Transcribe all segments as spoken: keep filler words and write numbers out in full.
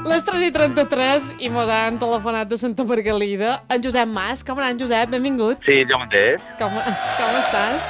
Les tres i trenta-tres i mos han telefonat de Santa Margalida. En Josep Mas. Com anant, Josep? Benvingut. Sí, jo mateix. Com, com estàs?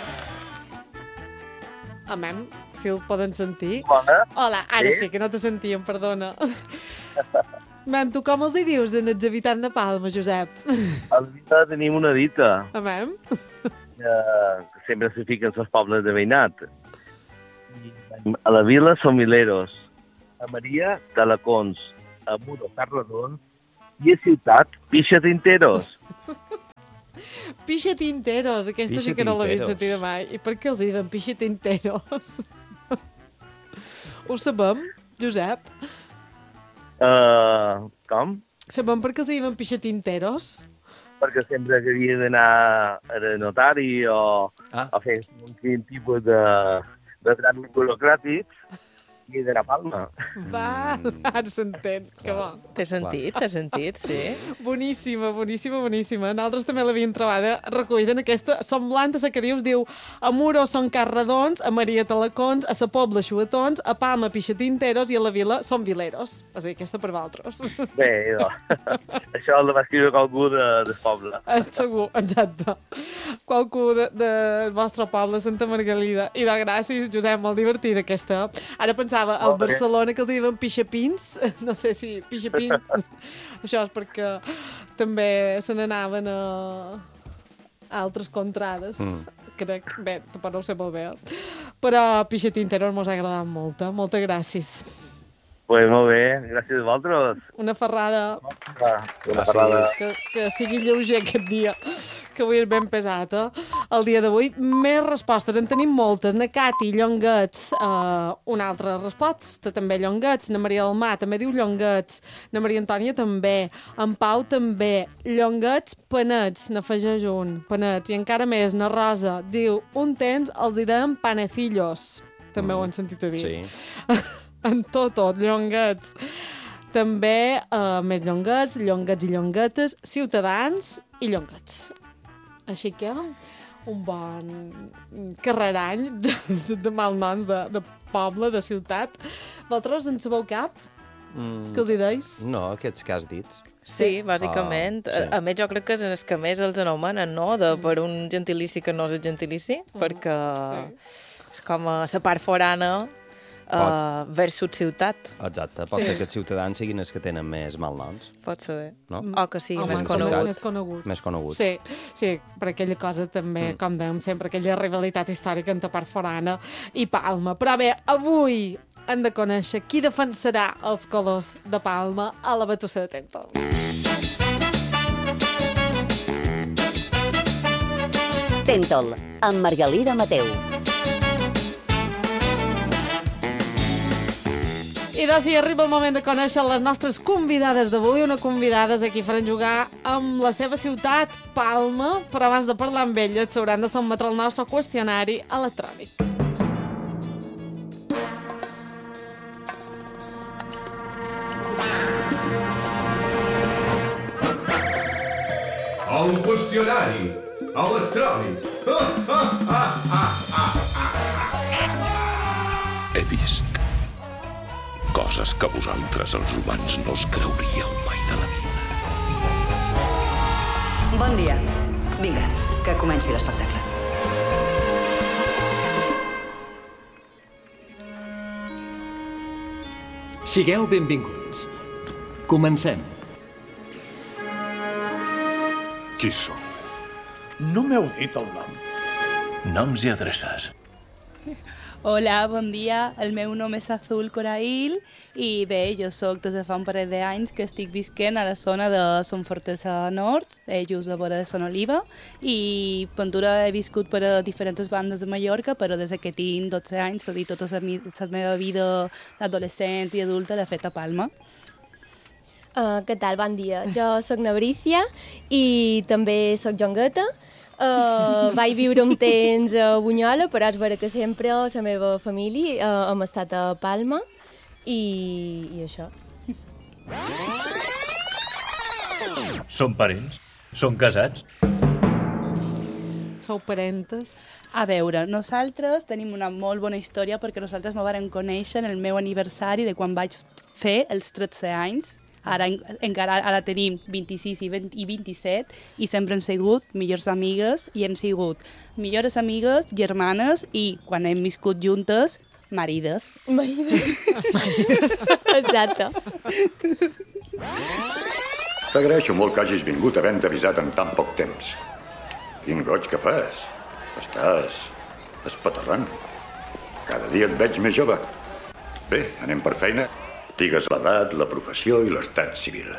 Amem, si el poden sentir. Bona. Hola, ara sí, Sí? que no te sentíem, perdona. Man, tu com els hi dius en els habitants de Palma, Josep? A la vila tenim una dita Amem? que, que sempre se fica en els pobles de veïnat. I a la vila són mileros, a Maria, talacons, a Muro, carradons, i a Ciutat, pixa tinteros. Pixa tinteros, aquesta Pixa sí que no l'havia tinteros. sentit mai. I per què els diuen pixa tinteros? Ho sabem, Josep? Uh, com? Sabem per què els diuen pixa tinteros? Perquè sempre que havia d'anar a notari o Ah. a fer un quin tipus de, de tràmits burocràtics i d'anar a Palma. Va, Mm. ara s'entén, que bo. Té sentit, té sentit, sí. Boníssima, boníssima, boníssima. Nosaltres també l'havíem trobada recollida en aquesta semblant a la que dius, diu a Muro són carradons, a Maria talacons, a sa Pobla xuetons, a Palma pixatinteros i a la Vila són vileros. O sigui, aquesta per vosaltres. Bé, idò. Això el va escriure qualcú de, del poble. Eh, Segur, exacte. Qualcú de, de, del vostre poble, Santa Margalida. I de gràcies, Josep, molt divertida aquesta. Ara pensava al Molt bé. Barcelona que els diuen pixapins. No sé si pixapins... Això és perquè també se n'anaven a... a altres contrades. Mm. Crec, bé, tampoc no ho sé molt bé. Però pixatinteros mos ha agradat molt. eh? Moltes gràcies. Pues molt bé, gràcies a vosaltres. Una ferrada Va, una Gràcies. parlada. que, que sigui lleuger aquest dia, que avui és ben pesat, eh? El dia d'avui, més respostes, en tenim moltes. Na Cati, llonguets, eh, una altra resposta, també llonguets. Na Maria del Mar també diu llonguets. Na Maria Antònia també. En Pau també. Llonguets, panets, n'afegeix un, panets. I encara més, na Rosa diu, un temps els hi deien panecillos. També ho han sentit a dir. Sí. En tot, tot, llonguets. També eh, més llonguets, llonguets i llonguetes, ciutadans i llonguets. Així que un bon carrerany de, de, de malnoms de, de poble, de ciutat. Vosaltres en sabeu cap? Mm, Què els hi deis? no, aquests que has dit. Sí, bàsicament. Ah, sí. A, a més, jo crec que és els que més els anomenen, no?, de, per un gentilici que no és el gentilici, perquè Sí. és com a la part forana uh, versus ciutat. Exacte, pot Sí. ser que els ciutadans siguin els que tenen més malnoms, Pot ser. no? O que sigui Home, més més conegut. Més coneguts. Més coneguts. Sí, sí, per aquella cosa també, mm. com dèiem sempre, aquella rivalitat històrica entre part forana i Palma. Però bé, avui hem de conèixer qui defensarà els colors de Palma a la batussa de Tentol. Tentol, amb Margalida Mateu. I doncs sí, arriba el moment de conèixer les nostres convidades d'avui, una convidades a qui faran jugar amb la seva ciutat, Palma, però abans de parlar amb elles s'hauran de sotmetre el nostre qüestionari electrònic. A un qüestionari electrònic. He vist coses que vosaltres, els humans, no us creuríeu mai de la vida. Bon dia. Vinga, que comenci l'espectacle. Sigueu benvinguts. Comencem. Qui sou? No m'heu dit el nom. Noms i adreces. Hola, bon dia. El meu nom és Azul Corail i bé, jo sóc des de fa un parell d'anys que estic visquent a la zona de Son Fortesa Nord, eh, just a vora de Son Oliva, i Ventura he viscut per a diferents bandes de Mallorca, però des que tinc dotze anys, és a dir, tota la, mi- la meva vida d'adolescents i adulta l'he fet a Palma. Uh, què tal? Bon dia. Jo sóc Nabrícia i també sóc jongueta. Uh, vaig viure un temps a Bunyola, però és vera que sempre la meva família uh, hem estat a Palma i, i això. Són parents? Són casats? Sou parentes? A veure, nosaltres tenim una molt bona història perquè nosaltres no vàrem conèixer en el meu aniversari de quan vaig fer els tretze anys. Ara, encara ara tenim vint-i-sis i, vint, i vint-i-set i sempre hem sigut millors amigues i hem sigut millors amigues, germanes i, quan hem viscut juntes, marides. Marides. Marides. Exacte. T'agraeixo molt que hagis vingut havent avisat en tan poc temps. Quin goig que fas. Estàs espaterrant. Cada dia et veig més jove. Bé, anem per feina. Digues l'edat, la professió i l'estat civil.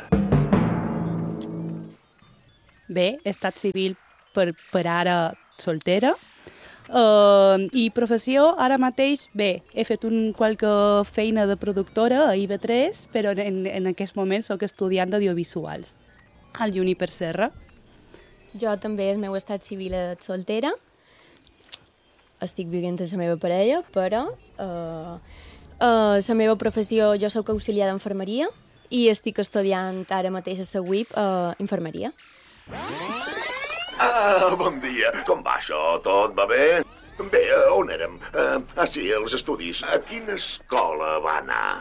Bé, estat civil per, per ara soltera. Uh, I professió, ara mateix, bé, he fet un, qualque feina de productora a I V tres, però en, en aquest moment soc estudiant d'audiovisuals al Juniper Serra. Jo també, el meu estat civil és soltera. Estic vivint amb la meva parella, però uh, uh, la meva professió, jo soc auxiliar d'enfermeria i estic estudiant ara mateix a la U I P uh, infermeria. Ah, bon dia. Com va això? Tot va bé? Bé, on érem? Uh, ah, sí, els estudis. A quina escola va anar?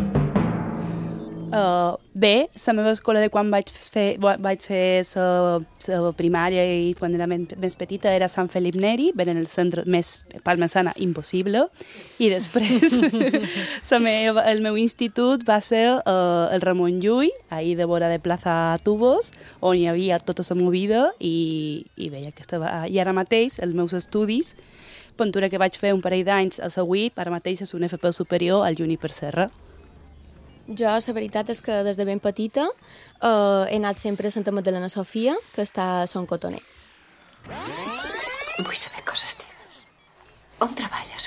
Uh, bé, la meva escola de quan vaig fer, vaig fer la primària i quan era men, més petita era Sant Felip Neri, ben en el centre més palmesana impossible, i després la meva, el meu institut va ser uh, el Ramon Llull, ahir de vora de Plaza Tubos, on hi havia tota la movida i, i bé, aquesta va, i ara mateix els meus estudis, pintura que vaig fer un parell d'anys a la U I P, ara mateix és un F P superior al Juniper Serra. Jo, la veritat és que des de ben petita eh, he anat sempre a Santa Magdalena Sofia, que està a Son Cotoner. Vull saber coses teves. On treballes?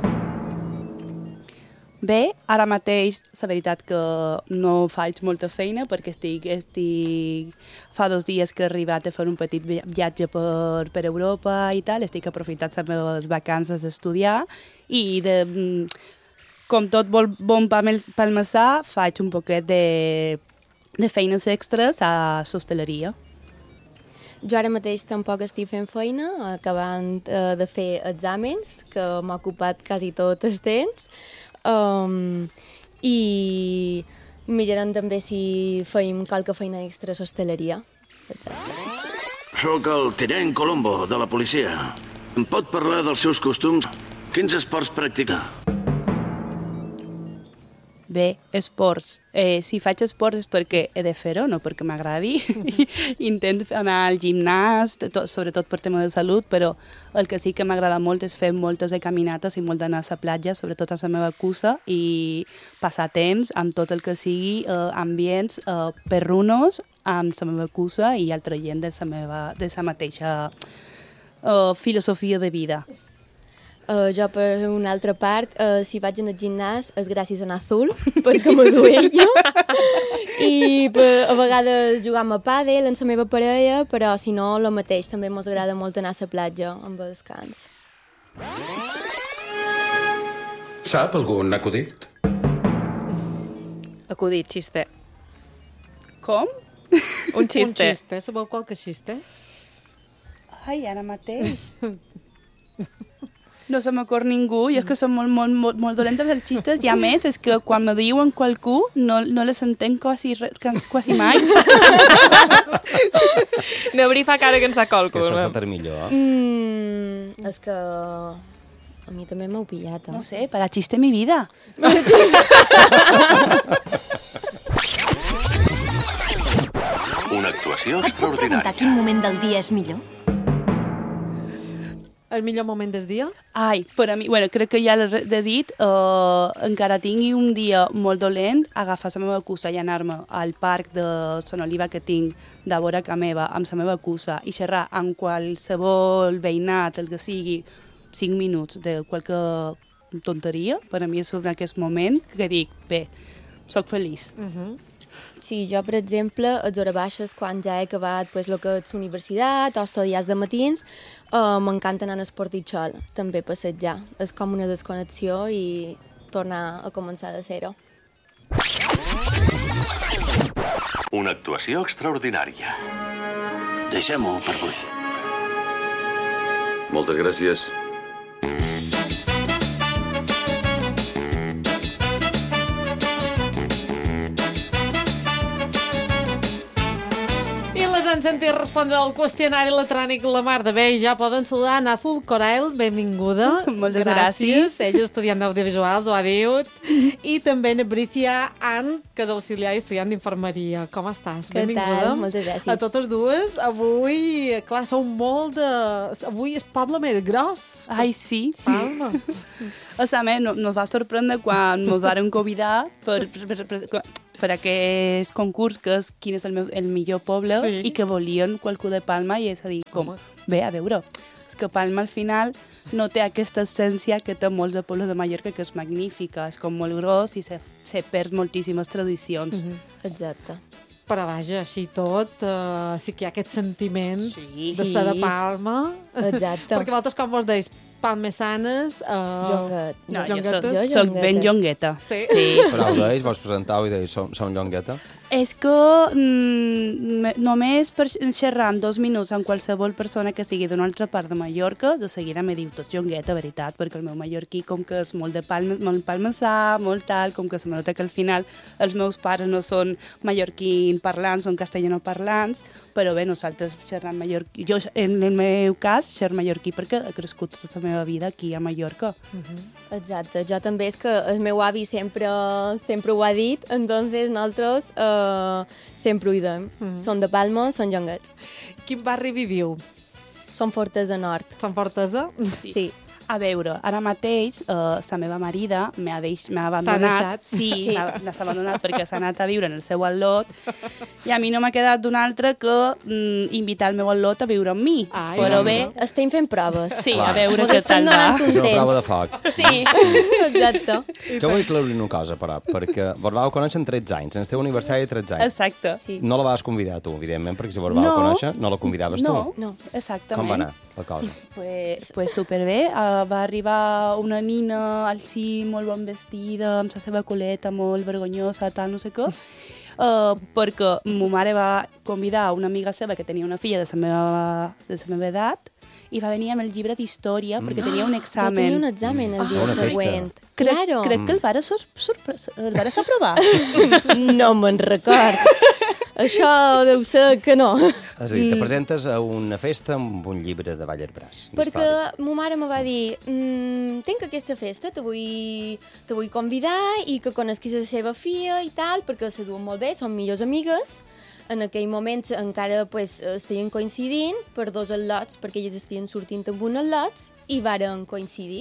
Bé, ara mateix, la veritat que no faig molta feina perquè estic, estic... fa dos dies que he arribat a fer un petit viatge per, per Europa i tal, estic aprofitant les meves vacances d'estudiar i de... Com tot bon palmesà, faig un poquet de, de feines extres a l'hostaleria. Jo ara mateix tampoc estic fent feina, acabant uh, de fer exàmens, que m'ha ocupat quasi tot el temps. Um, I mirarem també si feim qualque feina extra a l'hostaleria. Soc el tinent Colombo, de la policia. Em pot parlar dels seus costums? Quins esports practica? Bé, esports. Eh, si faig esports és perquè he de fer-ho, no perquè m'agradi. Intento anar al gimnàs, to, sobretot per tema de salut, però el que sí que m'agrada molt és fer moltes de caminates i molt d'anar a la platja, sobretot a la meva cussa, i passar temps amb tot el que sigui eh, ambients eh, perrunos, amb la meva cussa i altra gent de la meva, de la mateixa eh, filosofia de vida. Uh, jo, per una altra part, uh, si vaig al gimnàs és gràcies a anar azul, perquè m'ho duia. I per, a vegades jugam a pàdel amb la meva parella, però si no, el mateix. També mos agrada molt anar a la platja amb el descans. Sap algun acudit? Acudit, xiste. Com? Un xiste. Un xiste, sabeu qualque xiste? Ai, ara mateix. No se m'acord ningú, jo és que som molt, molt, molt, molt dolenta per els xistes i a més és que quan me diuen qualcú no, no les entenc quasi, quasi mai. Nebri fa cara que ens acolco. Aquesta ha estat millor. Mm, és que a mi també m'heu pillat. Eh? No sé, para xiste mi vida. Una actuació Et puc preguntar extraordinària. quin moment del dia és millor? El millor moment del dia? Ai, per a mi, bueno, crec que ja l'he dit, uh, encara tingui un dia molt dolent, agafar la meva cussa i anar-me al parc de Son Oliva que tinc de vora ca meva, amb la meva cussa, i xerrar amb qualsevol veïnat, el que sigui, cinc minuts de qualque tonteria, per a mi és en aquest moment que dic, bé, soc feliç. Uh -huh. Sí, jo, per exemple, a les hores baixes, quan ja he acabat pues, el que és la universitat o estudiar de matins, uh, m'encanta anar a esportitxol, també passejar. És com una desconnexió i tornar a començar de zero. Una actuació extraordinària. Deixem-ho per avui. Moltes gràcies. han sentit respondre al qüestionari electrònic la Mar de Bé, ja poden saludar Nazul Corael, benvinguda. Moltes gràcies. Ella és estudiant d'audiovisuals, ho ha dit. I també Nabricia Ann, que és auxiliar i estudiant d'infermeria. Com estàs? Què Benvinguda. tal? Moltes gràcies. A totes dues. Avui, clar, sou molt de... Avui és poble més gros. Ai, sí. Palma. O sigui, no, nos va sorprendre quan ens van convidar per, per, per, per, per aquest concurs que és quin és el, meu, el millor poble Sí. i que volien qualcú de Palma i és a dir, com, bé, a veure, és que Palma al final no té aquesta essència que té molts de pobles de Mallorca, que és magnífica, és com molt gros i se, se perd moltíssimes tradicions. Mhm. Exacte. Però vaja, així tot, uh, sí que hi ha aquest sentiment Sí. de ser de Palma. Exacte. Perquè vosaltres com vos deis? Palmesanes? Uh, Jonguet. No, jo jonguetes? soc, Jo, soc ben jonguetes. jongueta. Sí. Sí. Però ho deis, vos presentau i deis, som, som llongueta? És que mm, me- només per xerrar dos minuts amb qualsevol persona que sigui d'una altra part de Mallorca, de seguida me diu tot jongueta, veritat, perquè el meu mallorquí com que és molt de palma, molt palmesà, molt tal, com que se me nota que al final els meus pares no són mallorquín parlants, són castellano parlants, però bé, nosaltres xerram mallorquí. Jo, en el meu cas, xerro mallorquí perquè he crescut tota la meva vida aquí a Mallorca. Exacte, jo també és que el meu avi sempre, sempre ho ha dit, entonces nosaltres uh, sempre ho diem. Mhm. Són de Palma, són jonguets. Quin barri viviu? Som Fortesa Nord. Som Fortesa? Sí. sí. A veure, ara mateix uh, la meva marida m'ha deix... abandonat. deixat? Sí, Sí. m'ha m'ha abandonat perquè s'ha anat a viure en el seu al·lot i a mi no m'ha quedat d'un altre que mm, invitar el meu al·lot a viure amb mi. Ai, Però no, bé, no. Estem fent proves. sí, Clar. a veure Mos què estem tal va. donant un És una prova de temps. foc. Sí. Exacte. Jo vull aclarir una cosa, però, perquè vos vau conèixer en tretze anys, en el teu aniversari de tretze anys. Exacte. Sí. No la vas convidar tu, evidentment, perquè si vos vau No. conèixer no la convidaves No, tu. No. exactament. Com va anar la cosa? Pues, pues superbé. Uh, va arribar una nina així molt ben vestida, amb la seva coleta molt vergonyosa, tal, no sé què, uh, perquè ma mare va convidar una amiga seva que tenia una filla de la meva, de la meva edat i va venir amb el llibre d'història perquè tenia un Jo examen. tenia un examen el dia Bona festa. següent. Crec, Claro. crec que el vares, sor- sorpre- el vares aprovar. No me'n record. Això deu ser que no. És a dir, te presentes a una festa amb un llibre de Vallerbràs. Perquè ma mare me va dir mmm, tinc aquesta festa, te vull, te vull convidar i que conesquis la seva filla i tal, perquè se duen molt bé, són millors amigues. En aquell moment encara pues, estaven coincidint per dos al·lots, perquè elles estaven sortint amb un al·lots i varen coincidir.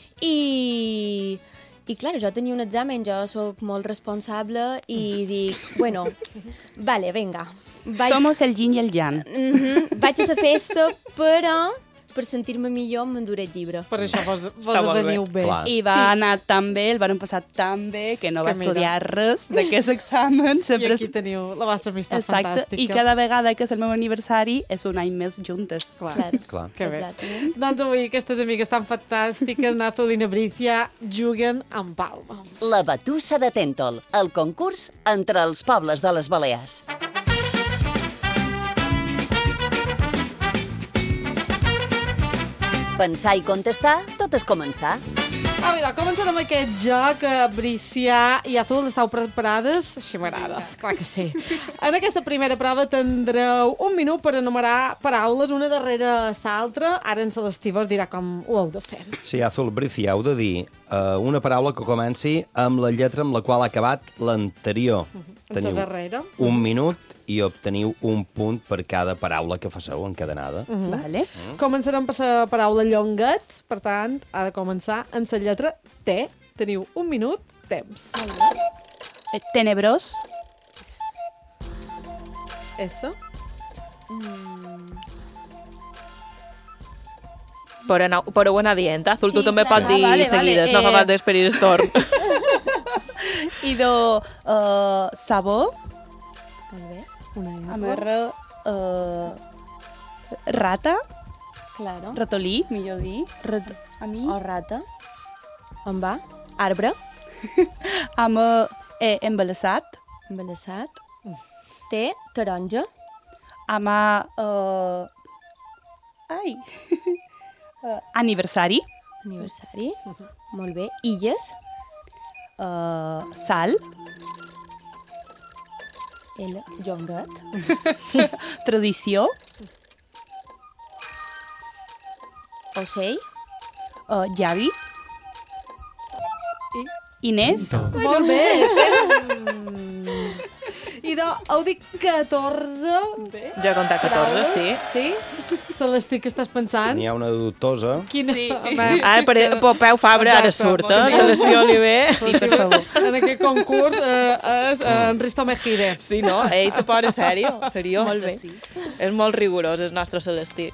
I, i clar, jo tenia un examen, jo sóc molt responsable i dic, bueno, vale, venga. Vaig... Somos el yin i el yang. Mm -hmm. Vaig a la festa, però per sentir-me millor m'enduré el llibre. Per això vos, vos Està molt veniu bé. Clar. I va Sí. anar tan bé, el van passar tan bé, que no va Que mira. estudiar res d'aquest examen. I Sempre aquí teniu la vostra amistat Exacte, fantàstica. i cada vegada que és el meu aniversari és un any més juntes. Clar. Clar. Clar. Que bé. Exactament. Doncs avui aquestes amigues tan fantàstiques, Nazul i Nabricia, juguen amb Palma. La Batussa de Tèntol, el concurs entre els pobles de les Balears. Pensar i contestar, tot és començar. Ah, mira, començarem aquest joc. Bricià i Azul, estàu preparades? Així m'agrada, clar que sí. En aquesta primera prova tindreu un minut per enumerar paraules una darrere l'altra. Ara en Celestí vos dirà com ho heu de fer. Sí, Azul, Bricia, heu de dir uh, una paraula que comenci amb la lletra amb la qual ha acabat l'anterior. En la darrera. un minut i obteniu un punt per cada paraula que faceu encadenada. Mhm. Vale. Començarem per la paraula llonguet, per tant, ha de començar en la lletra T. Teniu un minut, temps. Eh, Tenebrós. S. Però, anar, però ho anar dient, Azul, Sí, tu també clar. pots dir Ah, vale, seguides, vale, no fa eh. falta esperar el torn. I de uh, sabó. Molt bé. Una Amb R. Uh, rata. Claro. Ratolí, millor dir. Rat a mi. O rata. On va? Arbre. Amb uh, E. Embarassat. Embarassat. T. Taronja. Amb uh, ai. uh, aniversari. Aniversari. Molt bé. Illes. Uh, sal. Ella, Jonguet. Tradició. Ocell. Uh, Javi. Inés. Molt bé. I de, heu dit catorze. Jo he comptat catorze, sí. Sí? Celestí, què estàs pensant? N'hi ha una dubtosa. Quina? Sí. Ara, per Popeu Fabra, ara surt, eh? Celestí Oliver. Sí, per favor. En aquest concurs eh, és eh, en Risto Mejide. Sí, no? Ell se posa sèrio, seriós. Molt bé. És molt rigorós, el nostre Celestí.